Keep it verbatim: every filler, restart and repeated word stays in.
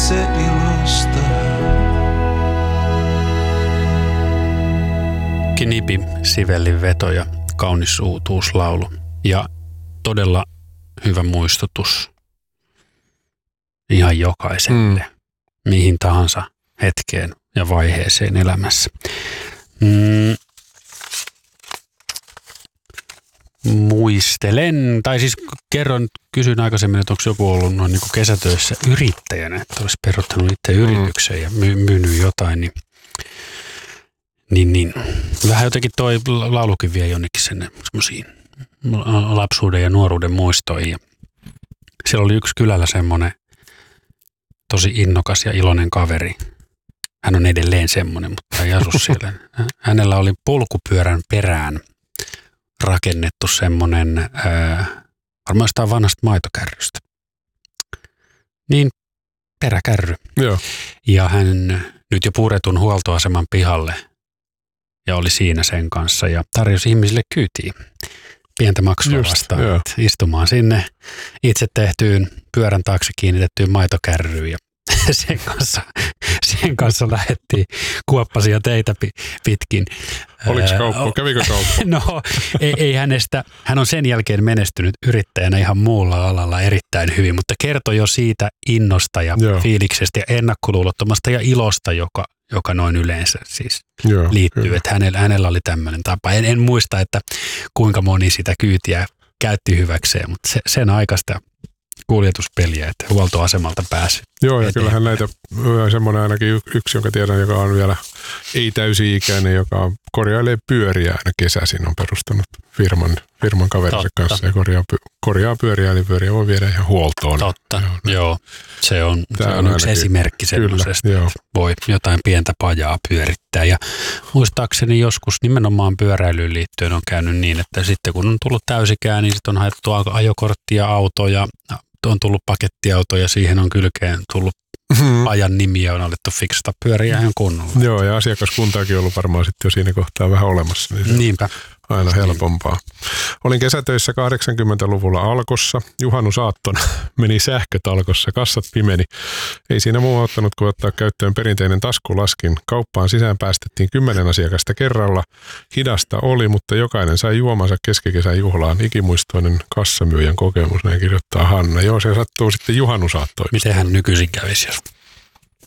itse ilosta. Knipi, Sivellin veto ja kaunis uutuuslaulu ja todella hyvä muistutus ihan jokaiselle, mm. mihin tahansa hetkeen ja vaiheeseen elämässä. Mm. Muistelen, tai siis kerron, kysyin aikaisemmin, että onko joku ollut noin niin kuin kesätöissä yrittäjänä, että olisi peruttanut itse yritykseen ja my, myynyt jotain, niin, niin, niin vähän jotenkin toi laulukin vie jonnekin sen semmoisiin lapsuuden ja nuoruuden muistoihin. Ja siellä oli yksi kylällä semmoinen tosi innokas ja iloinen kaveri. Hän on edelleen semmoinen, mutta ei asu siellä. Hänellä oli polkupyörän perään rakennettu semmoinen, ää, varmaan jostain vanhasta maitokärrystä. Niin, peräkärry. Joo. Ja hän nyt jo puretun huoltoaseman pihalle ja oli siinä sen kanssa ja tarjosi ihmisille kyytiin pientä maksua vastaan, istumaan sinne itse tehtyyn pyörän taakse kiinnitettyyn maitokärryyn ja sen kanssa, sen kanssa lähdettiin kuoppasia teitä pitkin. Oliko kauppa? Kävikö kauppa? No ei, ei hänestä, hän on sen jälkeen menestynyt yrittäjänä ihan muulla alalla erittäin hyvin, mutta kertoi jo siitä innosta ja Joo. fiiliksestä ja ennakkoluulottomasta ja ilosta, joka, joka noin yleensä siis Joo, liittyy. Kyllä. Että hänellä, hänellä oli tämmöinen tapa. En, en muista, että kuinka moni sitä kyytiä käytti hyväkseen, mutta se, sen aikaista kuljetuspeliä, että huoltoasemalta pääsi. Joo, ja eteenpäin. Kyllähän näitä, semmoinen ainakin yksi, jonka tiedän, joka on vielä ei täysi-ikäinen, joka korjailee pyöriä aina kesäisin, on perustanut firman, firman kaverinsa Totta. kanssa ja korjaa, korjaa pyöriä, eli pyöriä voi viedä ihan huoltoon. Totta, joo. joo. Se on, se on yksi esimerkki sellaisesta, että voi jotain pientä pajaa pyörittää. Ja muistaakseni joskus nimenomaan pyöräilyyn liittyen on käynyt niin, että sitten kun on tullut täysikään, niin sitten on haettu ajokorttia, autoja, on tullut pakettiauto ja siihen on kylkeen tullut hmm. ajan nimi ja on alettu fiksata pyöriä ihan kunnolla. Joo, ja asiakaskuntaakin on ollut varmaan sitten jo siinä kohtaa vähän olemassa. Niin Niinpä. Aina helpompaa. Olin kesätöissä kahdeksankymmentäluvulla Alkossa. Juhannusaattona meni sähköt Alkossa, kassat pimeni. Ei siinä muu auttanut kuin ottaa käyttöön perinteinen taskulaskin. Kauppaan sisään päästettiin kymmenen asiakasta kerralla. Hidasta oli, mutta jokainen sai juomansa keskikesän juhlaan. Ikimuistoinen kassamyyjän kokemus, näin kirjoittaa Hanna. Joo, se sattuu sitten juhannusaattoihin. Miten hän nykyisin kävisi, jos